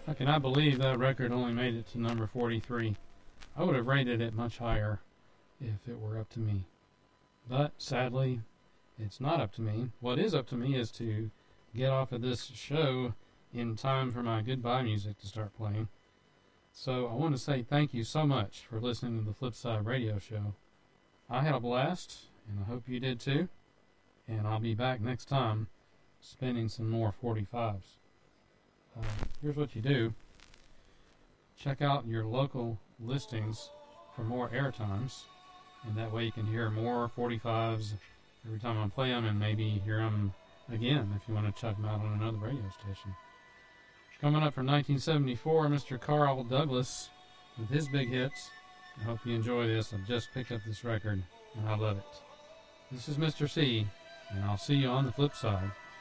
I cannot believe that record only made it to number 43. I would have rated it much higher if it were up to me. But sadly, it's not up to me. What is up to me is to get off of this show in time for my goodbye music to start playing. So I want to say thank you so much for listening to the Flipside Radio Show. I had a blast, and I hope you did too. And I'll be back next time spinning some more 45s. Here's what you do. Check out your local listings for more air times, and that way you can hear more 45s every time I play them, and maybe hear them again if you want to check them out on another radio station. Coming up from 1974, Mr. Carl Douglas with his big hits. I hope you enjoy this. I've just picked up this record, and I love it. This is Mr. C, and I'll see you on the flip side.